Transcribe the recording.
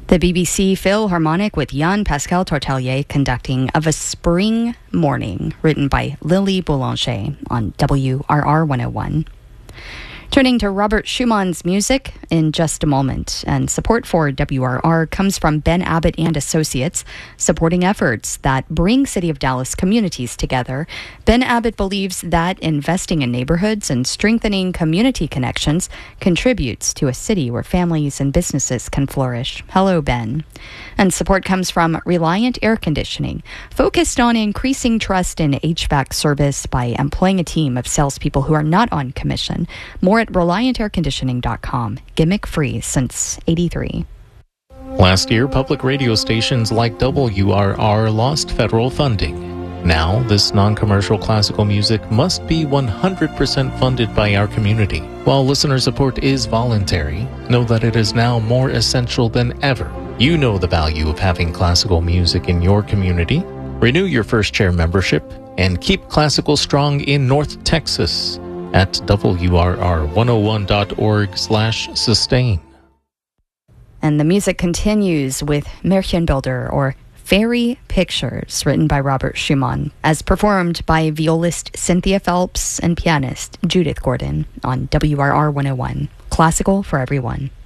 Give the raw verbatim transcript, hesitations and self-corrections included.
The B B C Philharmonic with Jean-Pascal Tortelier conducting Of a Spring Morning, written by Lily Boulanger on W R R one oh one. Turning to Robert Schumann's music in just a moment, and support for W R R comes from Ben Abbott and Associates, supporting efforts that bring City of Dallas communities together. Ben Abbott believes that investing in neighborhoods and strengthening community connections contributes to a city where families and businesses can flourish. Hello, Ben. And support comes from Reliant Air Conditioning, focused on increasing trust in H V A C service by employing a team of salespeople who are not on commission. More at reliant air conditioning dot com. Gimmick free since eighty-three. Last year, public radio stations like W R R lost federal funding. Now, this non-commercial classical music must be one hundred percent funded by our community. While listener support is voluntary, know that it is now more essential than ever. You know the value of having classical music in your community. Renew your first chair membership and keep classical strong in North Texas at W R R one oh one dot org slash sustain. And the music continues with Märchenbilder, or Fairy Pictures, written by Robert Schumann, as performed by violist Cynthia Phelps and pianist Judith Gordon on W R R one oh one. Classical for everyone.